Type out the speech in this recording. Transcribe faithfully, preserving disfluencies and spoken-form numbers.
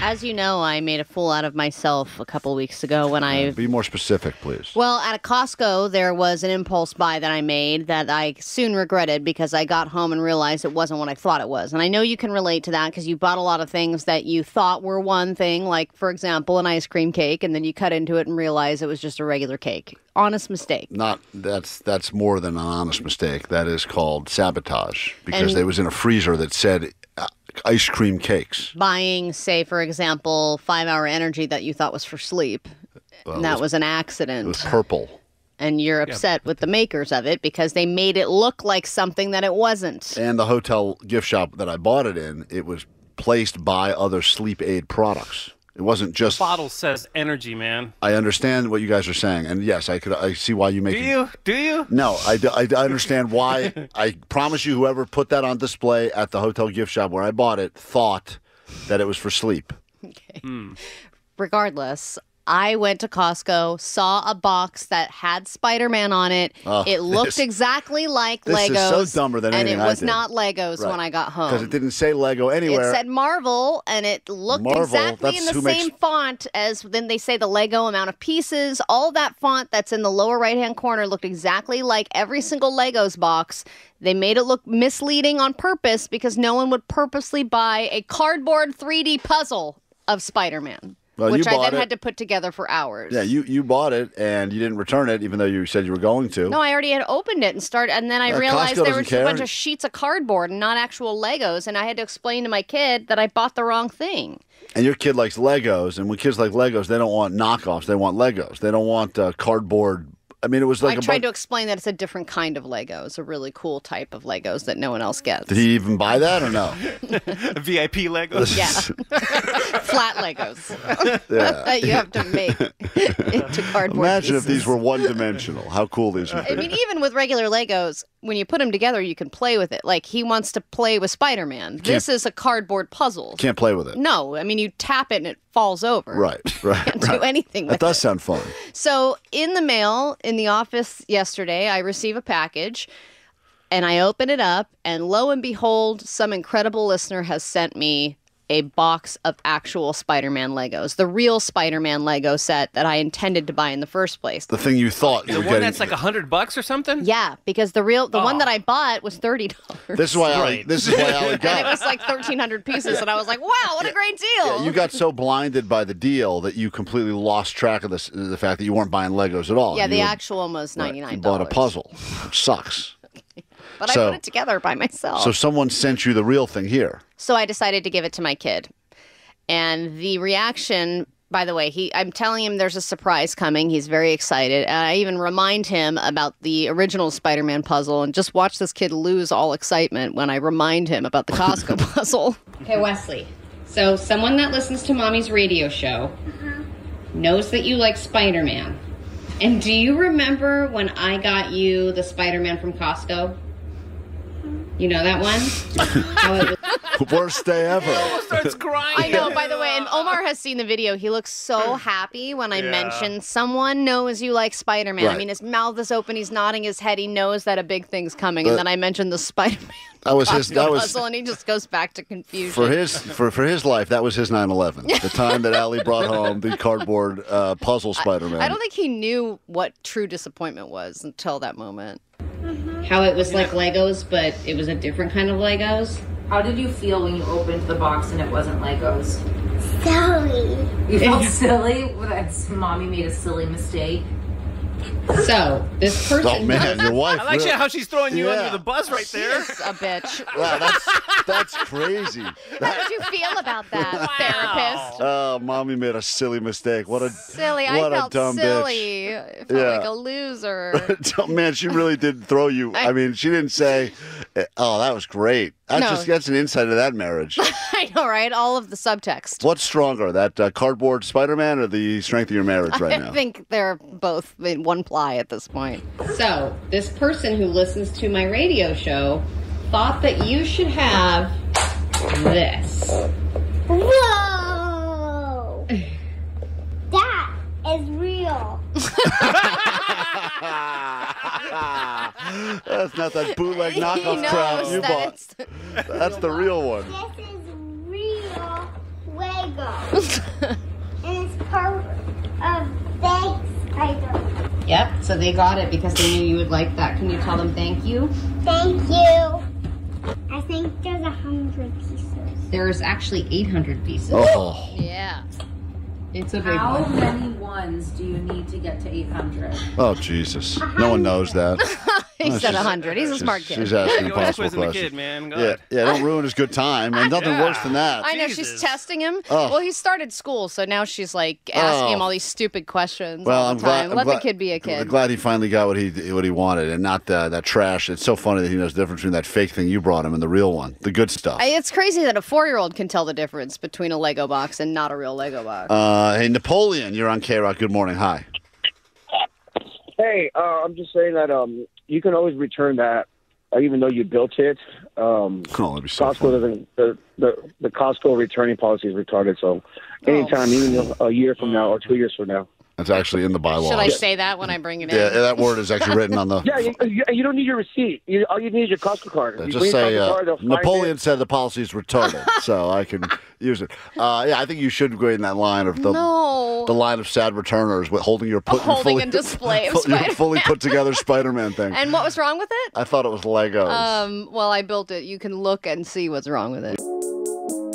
As you know, I made a fool out of myself a couple weeks ago when I... Be more specific, please. Well, at a Costco, there was an impulse buy that I made that I soon regretted because I got home and realized it wasn't what I thought it was. And I know you can relate to that because you bought a lot of things that you thought were one thing, like, for example, an ice cream cake, and then you cut into it and realized it was just a regular cake. Honest mistake. Not that's that's more than an honest mistake. That is called sabotage because And- it was in a freezer that said uh, ice cream cakes. Buying, say, for example, five-hour energy that you thought was for sleep. Well, and it that was- was an It accident. was purple. And you're upset with the makers of it because they made it look like something that it wasn't. And the hotel gift shop that I bought it in, it was placed by other sleep aid products. It wasn't just. Bottle says energy, man. I understand what you guys are saying, and yes, I could. I see why you make. Do it- you? Do you? No, I, d- I d- I understand why. I promise you, whoever put that on display at the hotel gift shop where I bought it thought that it was for sleep. Okay. Regardless, I went to Costco, saw a box that had Spider-Man on it. Oh, it looked this- exactly like this is Legos. so dumber than and anything it I was did. not Legos Right. when I got home. Because it didn't say Lego anywhere. It said Marvel, and it looked Marvel, exactly in that's the who makes- same font as then they say the Lego amount of pieces. All that font that's in the lower right-hand corner looked exactly like every single Legos box. They made it look misleading on purpose because no one would purposely buy a cardboard three D puzzle of Spider-Man, Well, you which I bought then it. had to put together for hours. Yeah, you, you bought it and you didn't return it, even though you said you were going to. No, I already had opened it and started, and then I Uh, realized Costco there doesn't was care. a bunch of sheets of cardboard and not actual Legos, and I had to explain to my kid that I bought the wrong thing. And your kid likes Legos, and when kids like Legos, they don't want knockoffs. They want Legos. They don't want uh, cardboard. I mean, it was like I a tried bu- to explain that it's a different kind of Legos, a really cool type of Legos that no one else gets. Did he even buy that or no? V I P Legos. Yeah. Flat Legos Yeah. that you have to make into cardboard Imagine if pieces. these were one-dimensional. How cool these would be. I mean, even with regular Legos, when you put them together, you can play with it. Like, he wants to play with Spider-Man. This is a cardboard puzzle. Can't play with it. No, I mean, you tap it and it falls over. Right, right. Can't right. do anything with That does it. sound fun. So in the mail, in the office yesterday, I receive a package and I open it up, and lo and behold, some incredible listener has sent me a box of actual Spider-Man Legos, the real Spider-Man Lego set that I intended to buy in the first place. The thing you thought you The were one getting. that's like a hundred bucks or something. Yeah, because the real the one Oh. that I bought was thirty dollars. This is why Ali, Right. this is why Ali and it got was like thirteen hundred pieces, and I was like, "Wow, what a great deal!" Yeah, you got so blinded by the deal that you completely lost track of this, the fact that you weren't buying Legos at all. Yeah, You the were- actual one was right, ninety nine You dollars. bought a puzzle. Which sucks. but so- I put it together by myself. So someone sent you the real thing here. So I decided to give it to my kid. And the reaction, by the way, he I'm telling him there's a surprise coming. He's very excited. And I even remind him about the original Spider-Man puzzle, and just watch this kid lose all excitement when I remind him about the Costco puzzle. Okay, Wesley. So someone that listens to Mommy's radio show knows that you like Spider-Man. And do you remember when I got you the Spider-Man from Costco? You know that one? How it was Worst day ever. Starts crying. I know, by the way, and Omar has seen the video. He looks so happy when I Yeah. mention someone knows you like Spider-Man. I Right. mean, his mouth is open, he's nodding his head, he knows that a big thing's coming, and But- then I mentioned the Spider-Man That was his. Costco That was puzzle, and he just goes back to confusion. for his for for his life. That was his nine eleven. The time that Ali brought home the cardboard uh, puzzle Spider-Man. I don't think he knew what true disappointment was until that moment. How it was like Legos, but it was a different kind of Legos. How did you feel when you opened the box and it wasn't Legos? Silly. You felt silly? That mommy made a silly mistake. So, this person... Oh man, your wife. I like really- how she's throwing you Yeah. under the bus right there. She's a bitch. Wow, that's that's crazy. How did you feel about that, therapist? Oh, mommy made a silly mistake. What a Silly. What I a felt dumb silly. I felt Yeah. like a loser. Oh, man, she really did throw you. I, I- mean, she didn't say, "Oh, that was great." That's No. just that's an insight of that marriage. I know, right? All of the subtext. What's stronger, that uh, cardboard Spider-Man or the strength of your marriage right I now? think they're both in one ply at this point. So, this person who listens to my radio show thought that you should have this. Whoa! That is real. That's not that bootleg He knockoff knows crap you that bought. it's... That's the real one. This is real Lego. Lego. And it's part of big spider. Yep, so they got it because they knew you would like that. Can you tell them thank you? Thank you. I think there's a hundred pieces. There's actually eight hundred pieces. Oh. Yeah. It's a big How one. many ones do you need to get to eight hundred? Oh, Jesus. No one knows that. He Oh, said she's- one hundred. He's a smart She's, kid. she's asking You always impossible quizzing the questions. kid, man. God. Yeah, yeah, don't ruin his good time. And nothing worse than that. I know, she's Jesus. testing him. Oh. Well, he started school, so now she's like asking Oh. him all these stupid questions Well, all I'm the glad. time. I'm Let glad, the kid be a I'm kid. glad he finally got what he what he wanted, and not uh, that trash. It's so funny that he knows the difference between that fake thing you brought him and the real one, the good stuff. I- It's crazy that a four-year-old can tell the difference between a Lego box and not a real Lego box. Uh, hey, Napoleon, you're on K-Rock. Good morning. Hi. Hey, uh, I'm just saying that um, you can always return that, uh, even though you built it. Um, Oh, that'd be so Costco funny. doesn't. The, the the Costco returning policy is retarded. So, anytime, Oh. even a year from now or two years from now. That's actually in the bylaws. Should I say that when I bring it in? Yeah, that word is actually written on the. Yeah, you, you, you don't need your receipt. You, all you need is your Costco card. Yeah, You just bring say your Costco uh, card, they'll find Napoleon it. said the policy is retarded, so I can use it. Uh, yeah, I think you should go in that line of the No. the line of sad returners with holding your put Holding fully, a display of your Spider-Man. fully put together Spider-Man thing. And what was wrong with it? I thought it was Legos. Um, well, I built it. You can look and see what's wrong with it.